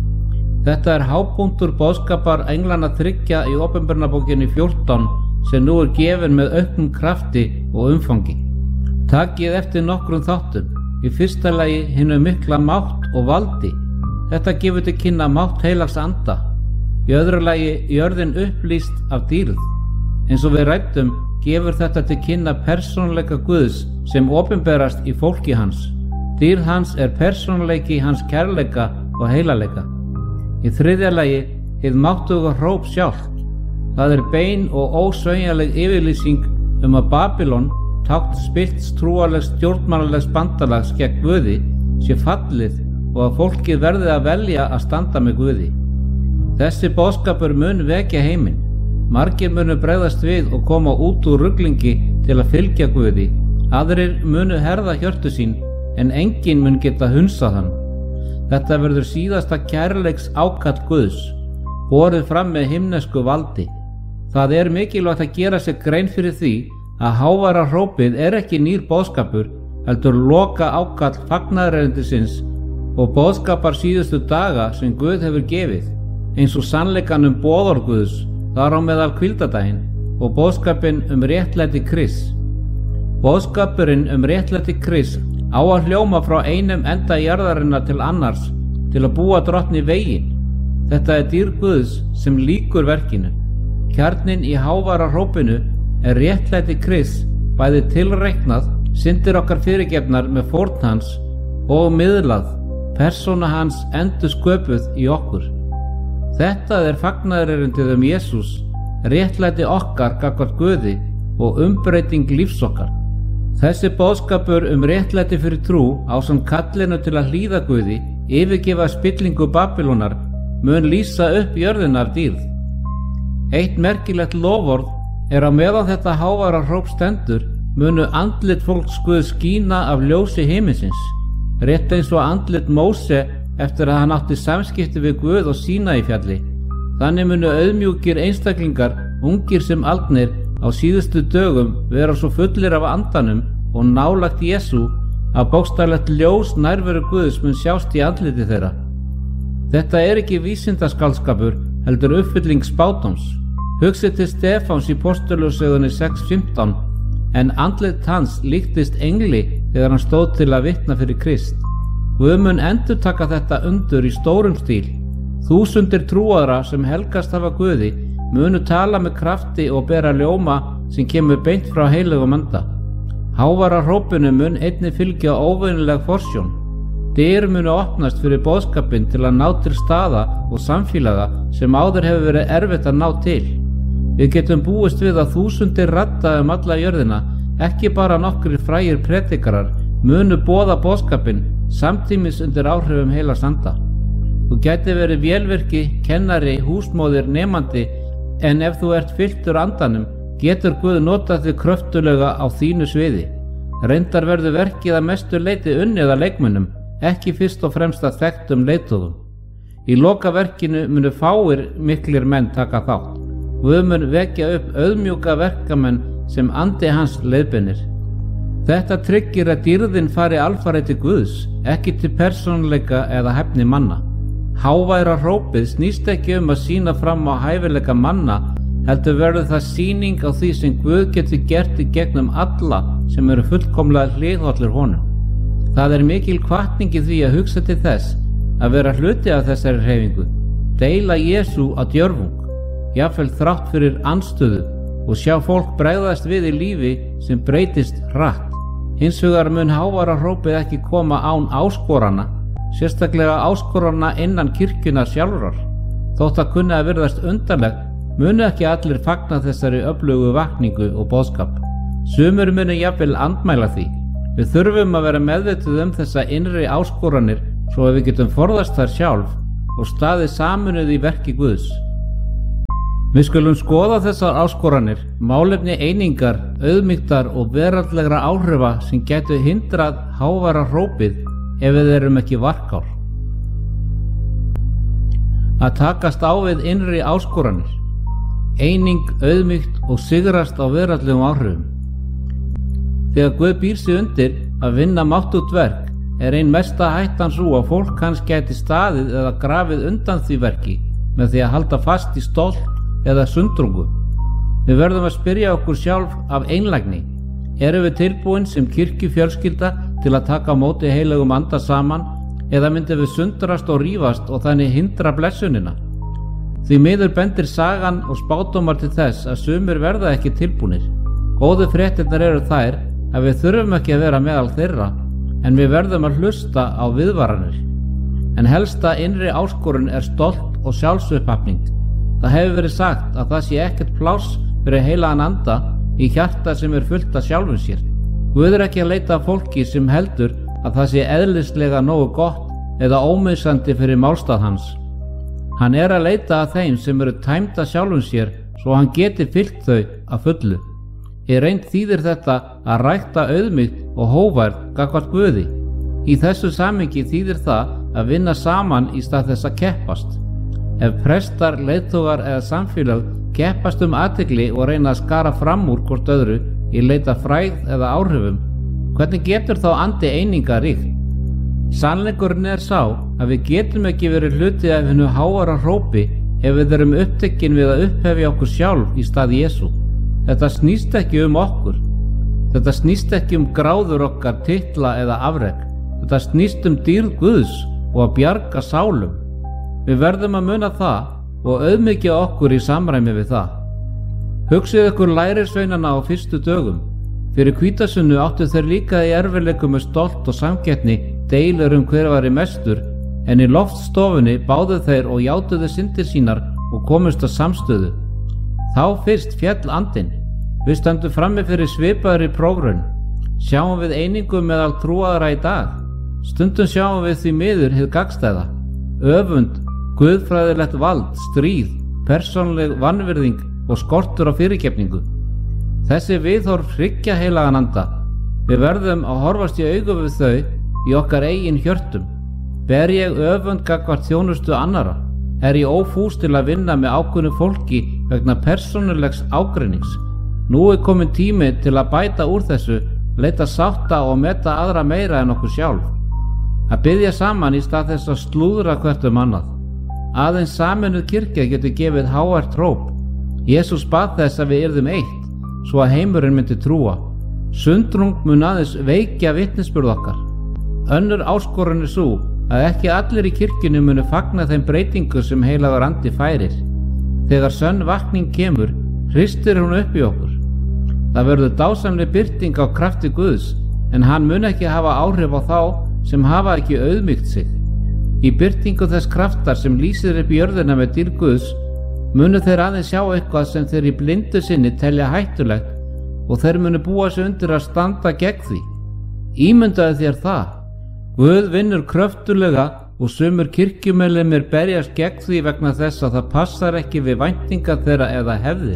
Þetta er hápunktur boðskapar englanna þriggja í Åpenbarunarbókinni fjórtán sem nú er gefin með auknum krafti og umfangi. Takið eftir nokkrum þáttum. Í fyrsta lagi hinu mikla mátt og valdi. Þetta gefur til kynna mátt heilags anda. Í öðru lagi jörðin upplýst af dýrð. Eins og við ræddum gefur þetta til kynna persónuleika Guðs sem opinberast í fólki hans. Dýrð hans er persónuleiki hans kærleika og heilaleika. Í þriðja lagi hið máttuga hróp sjálft. Það er bein og ósveigjanleg yfirlýsing um að Babýlon, tákn spillts trúarlegs stjórnmálalegs bandalags gegn Guði, sé fallið og að fólkið verði að velja að standa með Guði. Þessi boðskapur mun vekja heiminn. Margir munu bregðast við og koma út úr ruglingi til að fylgja Guði. Aðrir munu herða hjörtu sín, en enginn mun geta hunsað hann. Þetta verður síðasta kærleiks ákall Guðs, borið fram með himnesku valdi. Það er mikilvægt að gera sér grein fyrir því að hávara hrópið er ekki nýr boðskapur, heldur loka ákall fagnaðarerindisins og boðskapar síðustu daga sem Guð hefur gefið, eins og sannleikanum boðorð Guðs, þar á meðal hvíldardaginn, og boðskapinn um réttlæti Krists. Boðskapurinn um réttlæti Krists á að hljóma frá einum enda jarðarinnar til annars til að búa drottni veginn. Þetta er dýrð Guðs sem lýkur verkinu. Kjarninn í hávara hrópinu er réttlæti Krists, bæði tilreiknað, syndir okkar fyrirgefnar með fórn hans og miðlað, persóna hans endur sköpuð í okkur. Þetta er fagnaðarerindið um Jesús, réttlæti okkar gagnvart Guði og umbreyting lífs okkar. Þessi boðskapur um réttlæti fyrir trú ásamt kallinu til að hlýða Guði, yfirgefa spillingu Babýlonar, mun lýsa upp jörðina af dýrð. Eitt merkilegt loforð er að meðan þetta hávara hróp stendur, munu andlit fólks Guðs skína af ljósi himinsins, rétt eins og andlit Móse eftir að hann átti samskipti við Guð og Sínaí fjalli. Þannig munu auðmjúkir einstaklingar, ungir sem aldnir, á síðustu dögum vera svo fullir af andanum og nálagt Jesú að bókstaflegt ljós nærveru Guðs mun sjást í andliti þeirra. Þetta er ekki vísindaskaldskapur, heldur uppfylling spádóms. Hugsið til Stefáns í Postulössögunni sex fimmtán, en andlit hans líktist engli þegar hann stóð til að vitna fyrir Krist. Guð mun endurtaka þetta undur í stórum stíl. Þúsundir trúaðra sem helgast hafa Guði munu tala með krafti og bera ljóma sem kemur beint frá heilögum anda. Hávara hrópinu mun einnig fylgja óvenjuleg forsjón. Dyr munu opnast fyrir boðskapinn til að ná til staða og samfélaga sem áður hefur verið erfitt að ná til. Við getum búist við að þúsundir radda um alla jörðina, ekki bara nokkrir frægir predikarar, munu boða boðskapinn samtímis undir áhrifum heilags anda. Þú gæti verið vélvirki, kennari, húsmóðir, nemandi, en ef þú ert fylltur andanum, getur Guð notað þig kröftulega á þínu sviði. Reyndar verður verkið að mestu leyti unnið að leikmönnum, ekki fyrst og fremst að þekktum leiðtogum. Í lokaverkinu munu fáir miklir menn taka þátt. Guð mun vekja upp auðmjúka verkamenn sem andi hans leiðbeinir. Þetta tryggir að dýrðin fari alfarið til Guðs, ekki til persónuleika eða hæfni manna. Háværa hrópið snýst ekki um að sýna fram á hæfileika manna, heldur verður það sýning á því sem Guð getur gert í gegnum alla sem eru fullkomlega hliðhollir honum. Það er mikil hvatning í því að hugsa til þess að vera hluti af þessari hreyfingu, deila Jesú á djörfung, jafnvel þrátt fyrir andstöðu, og sjá fólk bregðast við í lífi sem breytist hratt. Hins vegar mun hávara hrópið ekki koma án áskorana, sérstaklega áskorana innan kirkjunnar sjálfrar. Þótt að kunni að virðast undarlegt, munu ekki allir fagna þessari öflugu vakningu og boðskap. Sumir munu jafnvel andmæla því. Við þurfum að vera meðvituð um þessa innri áskoranir svo að við getum forðast þær sjálf og staðið sameinuð í verki Guðs. Við skulum skoða þessar áskoranir, málefni einingar, auðmýktar og veraldlegra áhrifa sem gætu hindrað háværa hrópið ef við erum ekki varkár. Að takast á við innri áskoranir, eining, auðmýkt og sigrast á veraldlegum áhrifum. Þegar Guð býr sig undir að vinna máttúgt verk er ein mesta hættan sú að fólk hans gæti staðið eða grafið undan því verki með því að halda fast í stolt eða sundrungu. Við verðum að spyrja okkur sjálf af einlægni. Erum við tilbúin sem kirkjufjölskylda til að taka á móti heilögum anda saman eða myndum við sundrast og rífast og þannig hindra blessunina? Því miður bendir sagan og spádómar til þess að sumir verða ekki tilbúnir. Góðu fréttirnar eru þær að við þurfum ekki að vera meðal þeirra, en við verðum að hlusta á viðvaranir. En helsta innri áskorun er stolt og sjálfsupphafning. Það hefur verið sagt að það sé ekkert pláss fyrir heilagan anda í hjarta sem er fullt af sjálfum sér. Guð er ekki að leita að fólki sem heldur að það sé eðlislega nógu gott eða ómissandi fyrir málstað hans. Hann er að leita að þeim sem eru tæmd af sjálfum sér svo hann geti fyllt þau að fullu. Í reynd þýðir þetta að rækta auðmýkt og hógværð gagnvart Guði. Í þessu samhengi þýðir það að vinna saman í stað þess að keppast. Ef prestar, leiðtogar eða samfélag keppast um athygli og reyna að skara fram úr hvort öðru í leita frægð eða áhrifum, hvernig getur þá andi eininga ríkt? Sannleikurinn er sá að við getum ekki verið hluti af hinu háværa hrópi ef við erum upptekin við að upphefja okkur sjálf í stað Jesú. Þetta snýst ekki um okkur. Þetta snýst ekki um gráður okkar, titla eða afrek. Þetta snýst um dýrð Guðs og að bjarga sálum. Við verðum að muna það og auðmýkja okkur í samræmi við það. Hugsið ykkur lærisveinana á fyrstu dögum. Fyrir hvítasunnu áttu þeir líka í erfiðleikum með stolt og samkeppni deilur um hver var í mestur, en í loftstofunni báðu þeir og játuðu syndir sínar og komust að samstöðu. Þá fyrst fjall andinn. Við stöndum frammi fyrir svipaðri prófraun. Sjáum við einingu meðal trúaðra í dag. Stundum sjáum við því miður hið gagnstæða. Öfund, guðfræðilegt vald, stríð, persónuleg vanvirðing og skortur á fyrirgefningu. Þessi viðhorf hryggja heilagan anda. Við verðum að horfast í augu við þau í okkar eigin hjörtum. Ber ég öfund gagnvart þjónustu annara? Er ég ófús til að vinna með ákveðnu fólki vegna persónulegs ágreinings? Nú er komin tími til að bæta úr þessu, leita sátta og meta aðra meira en okkur sjálf. Að biðja saman í stað þess að slúðra hvert um annað. Aðeins sameinuð kirkja getur gefið hávært hróp. Jesús bað þess að við yrðum eitt, svo að heimurinn myndi trúa. Sundrung mun aðeins veikja vitnisburð okkar. Önnur áskorun er sú að ekki allir í kirkjunni munu fagna þeim breytingu sem heilagur andi færir. Þegar sönn vakning kemur, hristir hún upp í okkur. Það verður dásamleg birting á krafti Guðs, en hann mun ekki hafa áhrif á þá sem hafa ekki auðmýkt sig. Í birtingu þess kraftar sem lýsir upp jörðina með dýrð Guðs, munu þeir aðeins sjá eitthvað sem þeir í blindu sinni telja hættulegt og þeir munu búa sig undir að standa gegn því. Ímyndaðu þér það. Guð vinnur kröftulega og sumur kirkjumeðlimir berjast gegn því vegna þess að það passar ekki við væntingar þeirra eða hefðir.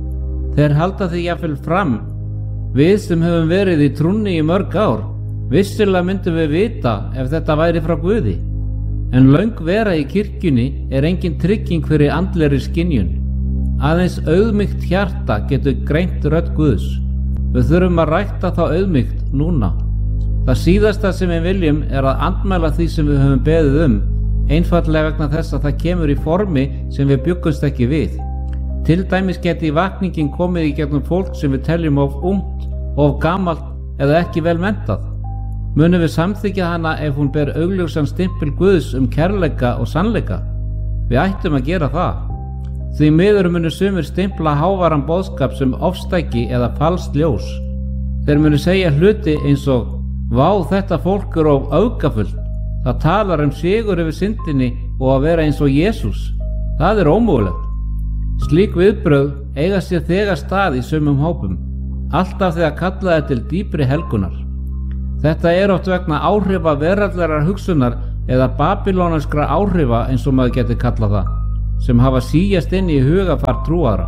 Þeir halda því jafnvel fram. Við sem höfum verið í trúnni í mörg ár, vissilega myndum við vita ef þetta væri frá Guði. En löng vera í kirkjunni er engin trygging fyrir andlegri skynjun. Aðeins auðmýkt hjarta getur greint rödd Guðs. Við þurfum að rækta þá auðmýkt núna. Það síðasta sem við viljum er að andmæla því sem við höfum beðið um, einfaldlega vegna þess að það kemur í formi sem við bjuggumst ekki við. Til dæmis geti vakningin komið í gegnum fólk sem við teljum of ungt, of gamalt eða ekki vel menntað. Munum við samþykja hana ef hún ber augljósan stimpil Guðs um kærleika og sannleika? Við ættum að gera það. Því miður munu sumir stimpla háværan boðskap sem ofstæki eða falskt ljós. Þeir munu segja hluti eins og: vá, þetta fólk er of öfgafullt. Það talar um sigur yfir syndinni og að vera eins og Jesús. Það er ómögulegt. Slík viðbrögð eiga sér þegar stað í sumum hópum. alltaf þegar kalla er til dýpri helgunar. Þetta er oft vegna áhrifa veraldlegar hugsunar eða babylónskra áhrifa eins og maður getur kallað það, sem hafa síjast inn í hugafar trúara.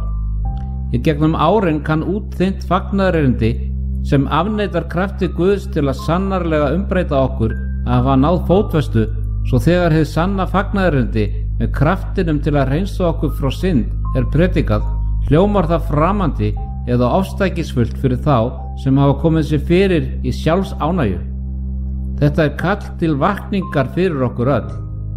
Í gegnum árin kann útþynnt fagnaðarerindi sem afneitar krafti Guðs til að sannarlega umbreyta okkur að hafa náð fótfestu, svo þegar hið sanna fagnaðarerindi með kraftinum til að hreinsa okkur frá synd er predikað, hljómar það framandi eða ofstækisfullt fyrir þá sem hafa komið sér fyrir í sjálfsánægju. Þetta er kall til vakningar fyrir okkur öll.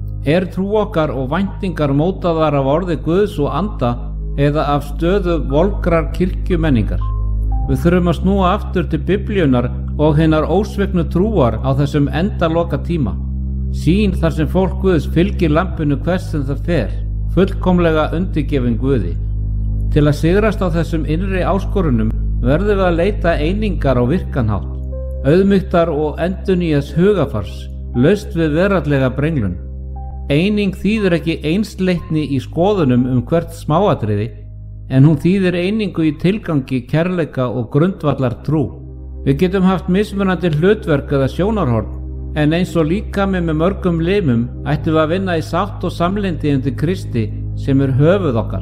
Er trú okkar og væntingar mótaðar af orði Guðs og anda eða af stöðu volgrar kirkjumenningar? Við þurfum að snúa aftur til Biblíunnar og hinnar ósviknu trúar á þessum endaloka tíma. Sýn þar sem fólk Guðs fylgir lampinu hvers sem það fer, fullkomlega undirgefin Guði. Til að sigrast á þessum innri áskorunum verðum við að leita einingar á virkanhátt, auðmýktar og endurnýjas hugafars, laust við veraldlega brenglun. Eining þýðir ekki einsleitni í skoðunum um hvert smáatriði, en hún þýðir einingu í tilgangi, kærleika og grundvallar trú. Við getum haft mismunandi hlutverk eða sjónarhorn, en eins og líkami með mörgum limum ættum við að vinna í sátt og samlyndi undir Kristi sem er höfuð okkar.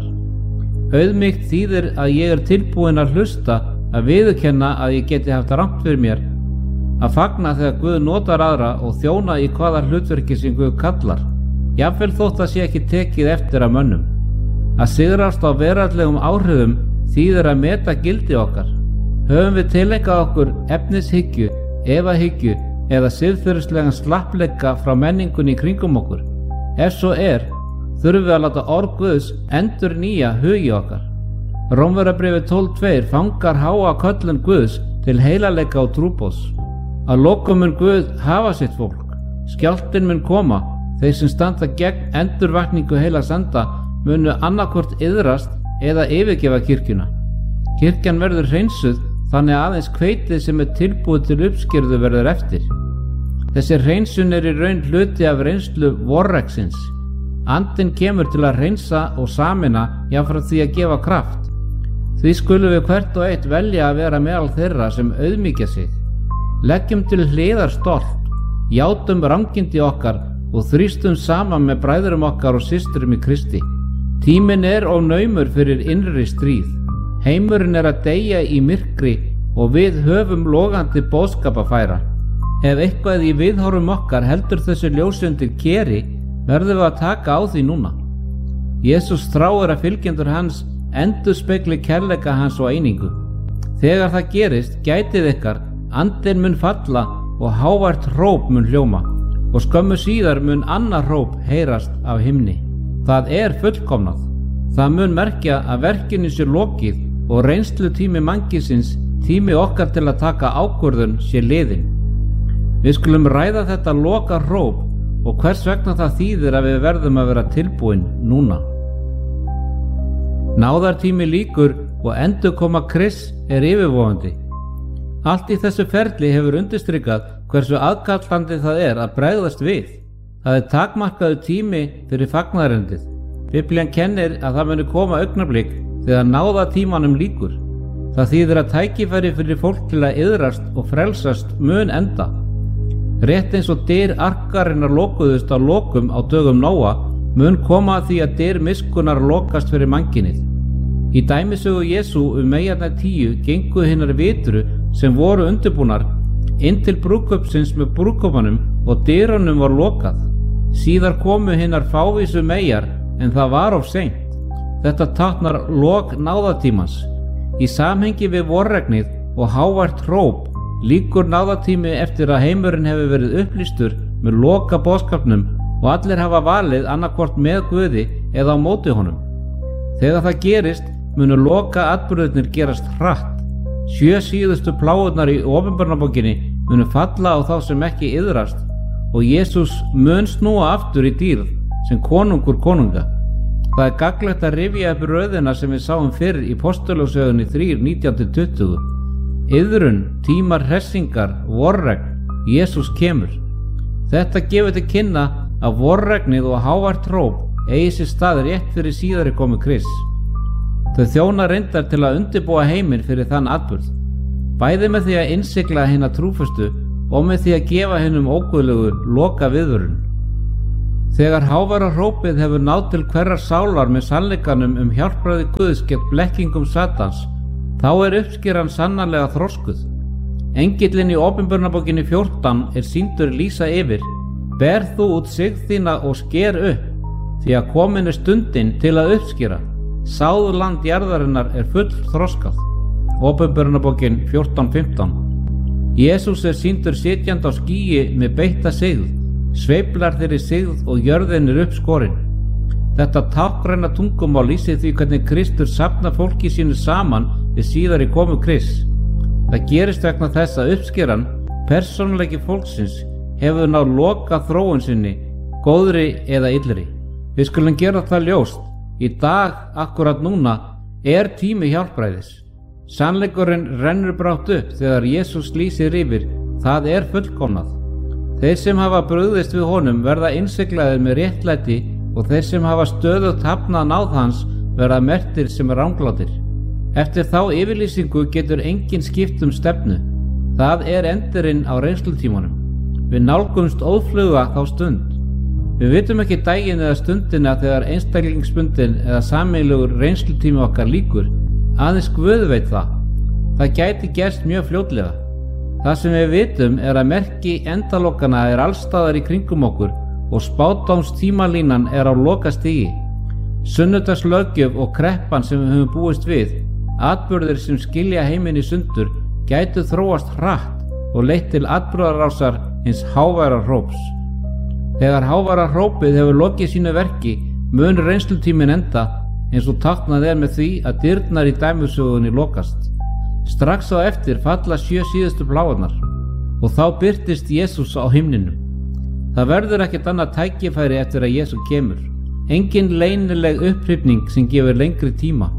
Auðmýkt þýðir að ég er tilbúin að hlusta, að viðurkenna að ég geti haft rangt fyrir mér, að fagna þegar Guð notar aðra og þjóna í hvaða hlutverki sem Guð kallar, jafnvel þótt að sé ekki tekið eftir af mönnum. Að sigrast á veraldlegum áhrifum þýðir að meta gildi okkar. Höfum við tileinkað okkur efnishyggju, efahyggju eða siðferðislegan slappleika frá menningunni í kringum okkur? Ef svo er, þurfum við að láta orð Guðs endurnýja hugi okkar. Rómverjabréfið tólf tvö fangar háa köllun Guðs til heilagleika og trúboðs. Að lokum mun Guð hafa sitt fólk. Skjálftinn mun koma. Þeir sem standa gegn endurvakningu heilags anda munu annaðhvort iðrast eða yfirgefa kirkjuna. Kirkjan verður hreinsuð þannig að aðeins hveitið sem er tilbúið til uppskerðu verður eftir. Þessi hreinsun er í raun hluti af reynslu vorreksins. Andinn kemur til að hreinsa og sameina jafnframt því að gefa kraft. Því skulum við hvert og eitt velja að vera meðal þeirra sem auðmýkja sig. Leggjum til hliðar stolt, játum rangindi okkar og þrýstum saman með bræðurum okkar og systurum í Kristi. Tíminn er of naumur fyrir innri stríð. Heimurinn er að deyja í myrkri og við höfum logandi boðskap að færa. Ef eitthvað í viðhorfum okkar heldur þessu ljósundir keri, verðum við að taka á því núna. Jesús þráir að fylgjendur hans endurspegli kærleika hans og einingu. Þegar það gerist, gætið ykkar, andinn mun falla og hávært hróp mun hljóma og skömmu síðar mun annar hróp heyrast af himni. Það er fullkomnað. Það mun merkja að verkinu sé lokið og reynslu tími mannkisins, tími okkar til að taka ákvörðun, sé liðin. Við skulum ræða þetta loka hróp og hvers vegna það þýðir að við verðum að vera tilbúin núna. Náðartími líkur og endurkoma Krists er yfirvofandi. Allt í þessu ferli hefur undirstrikað hversu aðkallandi það er að bregðast við. Það er takmarkaður tími fyrir fagnaðarerindið. Biblían kennir að það muni koma augnablik þegar náðatímanum líkur. Það þýðir að tækifæri fyrir fólk til að iðrast og frelsast mun enda. Rétt eins og dyr arkarinnar lokuðust á lokum á dögum Nóa mun koma að því að dyr miskunnar lokast fyrir mannkynið. Í dæmisögu Jesú um meyjarnar tíu gengu hinnar vitru sem voru undirbúnar inn til brúðkaupsins með brúðkaupanum og dyrunum var lokað. Síðar komu hinnar fávísu meyjar en það var of seint. Þetta táknar lok náðatímans. Í samhengi við vorregnið og hávært hróp líkur náðatími eftir að heimurinn hefur verið upplýstur með loka boðskapnum og allir hafa valið annarkvort með Guði eða á móti honum. Þegar það gerist munu loka atburðirnir gerast hratt. Sjö síðustu pláurnar í Opinberunarbókinni munu falla á þá sem ekki iðrast og Jesús mun snúa aftur í dýrð sem konungur konunga. Það er gagnlegt að rifja upp röðina sem við sáum fyrir í Postulagssögunni þrjú nítján til tuttugu. Iðrun, tímar hressingar, vorregn, Jesús kemur. Þetta gefur til kynna að vorregnið og hávært hróp eigi sér stað rétt fyrir síðari komu Krists. Þau þjóna reyndar til að undirbúa heiminn fyrir þann atburð. bæði með því að innsigla hina trúföstu og með því að gefa hinum óguðlegu loka viðvörun. Þegar háværa hrópið hefur náð til hverrar sálar með sannleikanum um hjálpræði Guðs gegn blekkingum Satans, þá er uppskeran sannarlega þroskuð. Engillinn í Opinberunarbókinni fjórtán er sýndur lýsa yfir: ber þú út sigð þína og sker upp, því að komin er stundin til að uppskera. Sáðland jarðarinnar er full þroskað. Opinberunarbókin fjórtán fimmtán. Jesús er sýndur sitjandi á skýi með beitta sigð, sveiflar þeirri sigð og jörðin er uppskorin. Þetta táknræna tungumál lýsir því hvernig Kristur safnar fólki sínu saman við síðari komu Krists. Það gerist vegna þess að uppskeran, persónuleiki fólksins, hefur náð loka þróun sinni, góðri eða illri. Við skulum gera það ljóst: í dag, akkurat núna, er tími hjálpræðis. Sannleikurinn rennur brátt upp þegar Jesús lýsir yfir: það er fullkomnað. Þeir sem hafa brugðist við honum verða innsiglaðir með réttlæti og þeir sem hafa stöðugt hafnað náð hans verða merktir sem ranglátir. Eftir þá yfirlýsingu getur enginn skipt um stefnu. Það er endurinn á reynslutímanum. Við nálgumst óðfluga þá stund. Við vitum ekki daginn eða stundina þegar einstaklingsbundin eða sameiginlegur reynslutími okkar lýkur. Aðeins Guð veit það. Það gæti gerst mjög fljótlega. Það sem við vitum er að merki endalokana er allstaðar í kringum okkur og spádómstímalínan er á lokastigi. Sunnudagslöggjöf og kreppan sem við höfum búist við, atburðir sem skilja heiminn í sundur, gætu þróast hratt og leitt til atburðarásar hins háværa hróps. Þegar háværa hrópið hefur lokið sínu verki, mun reynslutíminn enda, eins og táknað er með því að dyrnar í dæmisögunni lokast. Strax á eftir falla sjö síðustu bláarnar og þá birtist Jesús á himninum. Það verður ekkert annað tækifæri eftir að Jesús kemur. Engin leynileg upphrifning sem gefur lengri tíma.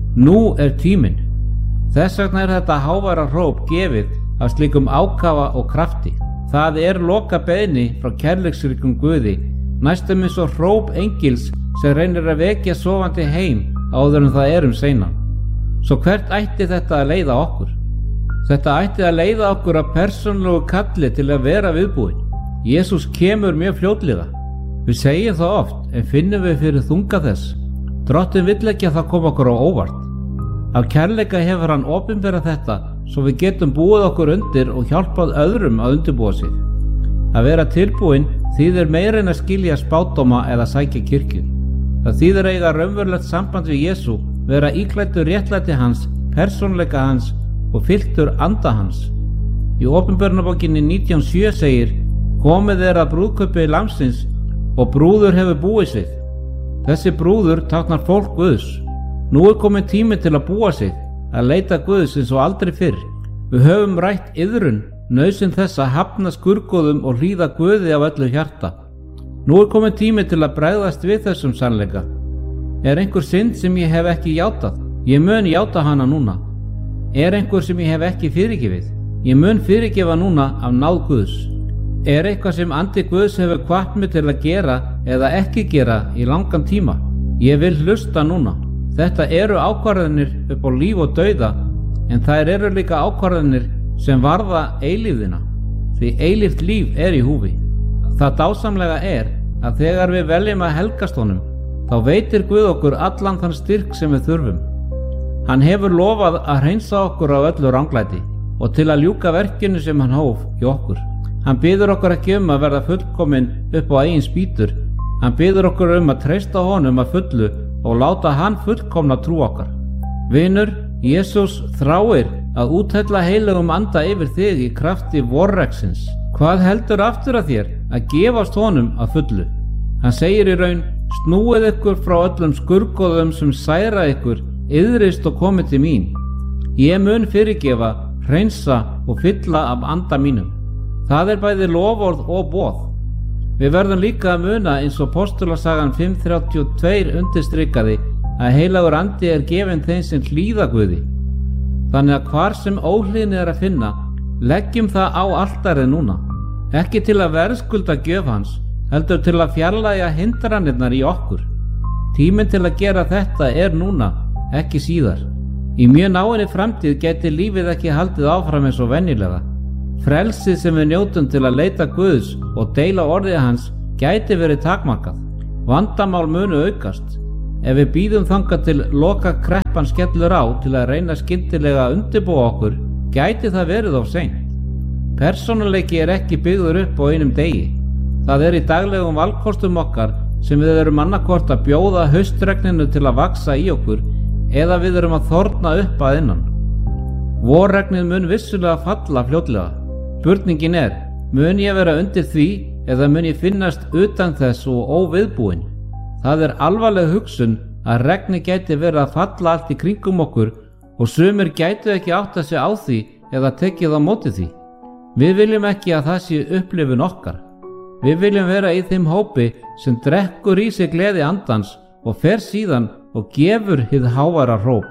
Nú er tíminn. Þess vegna er þetta háværa hróp gefið af slíkum ákafa og krafti. Það er loka beiðni frá kærleiksríkum Guði, næstum eins og hróp engils sem reynir að vekja sofandi heim áður en það er um seinan. Svo hvert ætti þetta að leiða okkur? Þetta ætti að leiða okkur að persónulegu kalli til að vera viðbúin. Jesús kemur mjög fljótlega. Við segjum það oft, en finnum við fyrir þunga þess. Drottinn vill ekki að það kom okkur á óvart. Af kærleika hefur hann opinberað þetta, svo við getum búið okkur undir og hjálpað öðrum að undirbúa sig. Að vera tilbúin þýðir meira en að skilja spádóma eða sækja kirkju. Það þýðir eiga raunverulegt samband við Jesú, vera íklæddur réttlæti hans, persónleika hans og fylltur anda hans. Í Opinberunarbókinni nítján sjö segir: komið er að brúðkaupi lamsins og brúður hefur búið sig. Þessi brúður táknar fólk Guðs. Nú er komin tími til að búa sig, að leita Guðs eins og aldrei fyrr. Við höfum rætt iðrun, nauðsyn þess að hafna skurgoðum og hlýða Guði af öllu hjarta. Nú er komin tími til að bregðast við þessum sannleika. Er einhver synd sem ég hef ekki játað? Ég mun játa hana núna. Er einhver sem ég hef ekki fyrirgefið? Ég mun fyrirgefa núna af náð Guðs. Er eitthvað sem andi Guðs hefur hvatt mig til að gera eða ekki gera í langan tíma? Ég vil hlusta núna. Þetta eru ákvarðanir upp á líf og dauða, en þær eru líka ákvarðanir sem varða eilífðina, því eilíft líf er í húfi. Það dásamlega er að þegar við veljum að helgast honum, þá veitir Guð okkur allan þann styrk sem við þurfum. Hann hefur lofað að hreinsa okkur af öllu ranglæti og til að ljúka verkinu sem hann hóf í okkur. Hann biður okkur ekki um að verða fullkomin upp á eigin spýtur. Hann biður okkur um að treysta honum að fullu og láta hann fullkomna trú okkar. Vinur, Jesús þráir að úthella heilugum anda yfir þig í krafti vorreksins. Hvað heldur aftur að þér að gefast honum að fullu? Hann segir í raun: snúið ykkur frá öllum skurgoðum sem særa ykkur, iðrist og komið til mín. Ég mun fyrirgefa, hreinsa og fylla af anda mínum. Það er bæði loforð og boð. Við verðum líka að muna, eins og Postulasagan fimm þrjátíu og tvö undirstrikaði, að heilagur andi er gefinn þeim sem hlýða Guði. Þannig að hvar sem óhlýðni er að finna, leggjum það á altarið núna. Ekki til að verðskulda gjöf hans, heldur til að fjarlægja hindranirnar í okkur. Tíminn til að gera þetta er núna, ekki síðar. Í mjög náinni framtíð gæti lífið ekki haldið áfram eins og venjulega. Frelsið sem við njótum til að leita Guðs og deila orðið hans gæti verið takmarkað. Vandamál munu aukast. Ef við bíðum þangað til loka kreppan skellur á til að reyna skyndilega að undirbúa okkur, gæti það verið of seint. Persónuleiki er ekki byggður upp á einum degi. Það er í daglegum valkostum okkar sem við erum annarkvort að bjóða haustregninu til að vaxa í okkur eða við erum að þorna upp að innan. Vorregnið mun vissulega falla fljótlega. Spurningin er, mun ég vera undir því eða mun ég finnast utan þess og óviðbúinn? Það er alvarleg hugsun að regni gæti verið að falla allt í kringum okkur og sumir gætu ekki átta sig á því eða tekið á móti því. Við viljum ekki að það sé upplifun okkar. Við viljum vera í þeim hópi sem drekkur í sig gleði andans og fer síðan og gefur hið háværa hróp.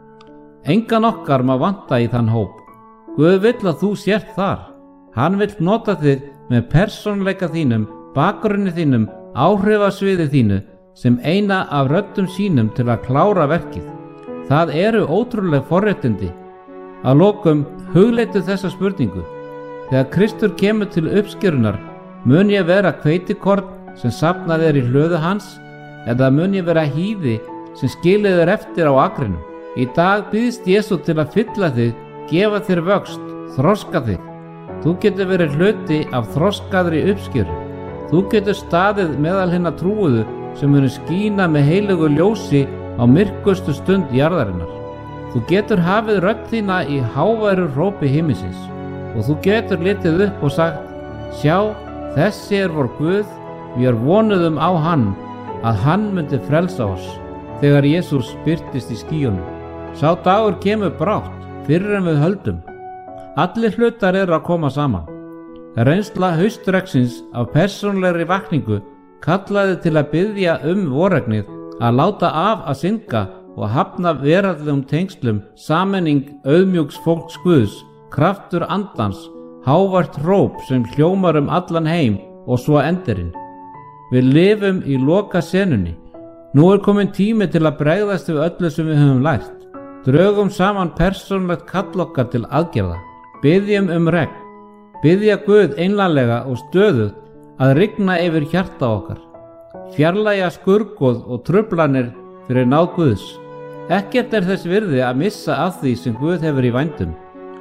Engan okkar má vanta í þann hóp. Guð vill að þú sért þar. Hann vill nota þig með persónleika þínum, bakgrunni þínum, áhrifasviði þínu sem eina af röddum sínum til að klára verkið. Það eru ótrúleg forréttindi. Að lokum hugleitu þessa spurningu. Þegar Kristur kemur til uppskerunar, mun ég vera hveitikorn sem safnað er í hlöðu hans, eða mun ég vera hýði sem skilið er eftir á akrinum. Í dag býðst Jesú til að fylla þig, gefa þér vöxt, þroska þig. Þú getur verið hluti af þroskaðri uppskeru. Þú getur staðið meðal hinna trúuðu sem munu skína með heilögu ljósi á myrkustu stund jarðarinnar. Þú getur hafið rödd þína í háværu hrópi himinsins og þú getur litið upp og sagt: sjá, þessi er vor Guð, við vonuðum á hann, að hann myndi frelsa oss. Þegar Jesús birtist í skýjunum. Sá dagur kemur brátt, fyrr en við höldum. Allir hlutar eru að koma saman. Reynsla haustregsins af persónlegri vakningu kallaði til að biðja um vorregnið, að láta af að synga og hafna veraldlegum tengslum, sammenning auðmjúks fólks Guðs, kraftur andans, hávært hróp sem hljómar um allan heim og svo endirinn. Við lifum í loka senunni. Nú er komin tími til að bregðast við öllu sem við höfum lært. Drögum saman persónlegt kall okkar til aðgerða. Biðjum um regn. Biðja Guð einlæglega og stöðugt að rigna yfir hjarta okkar. Fjarlægja skurgoð og truflanir fyrir náð Guðs. Ekkert er þess virði að missa af því sem Guð hefur í vændum.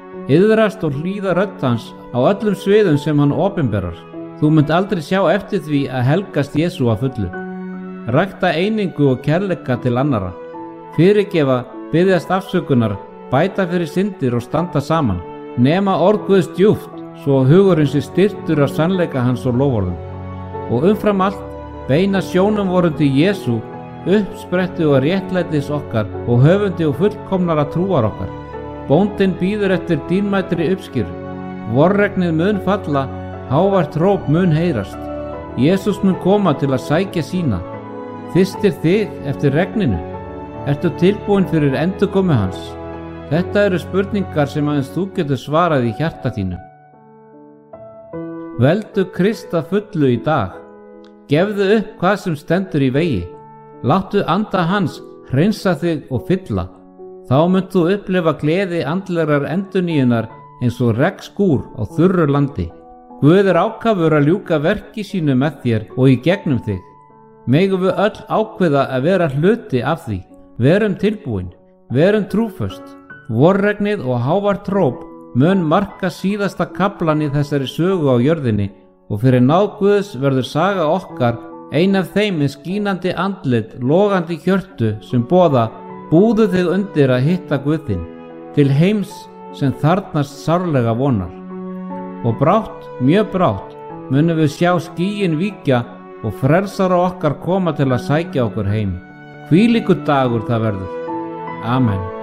Iðrast og hlýða rödd hans á öllum sviðum sem hann opinberar. Þú munt aldrei sjá eftir því að helgast Jesú að fullu. Rækta einingu og kærleika til annara. Fyrirgefa, biðjast afsökunar, bæta fyrir syndir og standa saman. Nema orð Guðs djúpt, svo hugurinn sé styrktur af sannleika hans og loforðum. Og umfram allt, beina sjónum voru til Jesú, uppsprettu og réttlætis okkar og höfundi og fullkomnara trúar okkar. Bóndinn bíður eftir dýrmætri uppskeru. Vorregnið mun falla, hávært hróp mun heyrast. Jesús mun koma til að sækja sína. Þyrstir þig eftir regninu? Ertu tilbúin fyrir endurkomu hans? Þetta eru spurningar sem aðeins þú getur svarað í hjarta þínu. Veldu Krist að fullu í dag. Gefðu upp hvað sem stendur í vegi. Láttu anda hans hreinsa þig og fylla. Þá munt þú upplifa gleði andlegrar endurnýjunar eins og regnskúr á þurru landi. Guð er ákafur að ljúka verki sínu með þér og í gegnum þig. Megum við öll ákveða að vera hluti af því. Verum tilbúin, verum trúföst. Vorregnið og hávært hróp mun marka síðasta kaflan í þessari sögu á jörðinni og fyrir náð Guðs verður saga okkar ein af þeim með skínandi andlit, logandi hjörtu sem boða: búðu þig undir að hitta Guðinn, til heims sem þarnast sárlega vonar. Og brátt, mjög brátt, munum við sjá skýin víkja og frelsara okkar koma til að sækja okkur heim. Hvílíkur dagur það verður. Amen.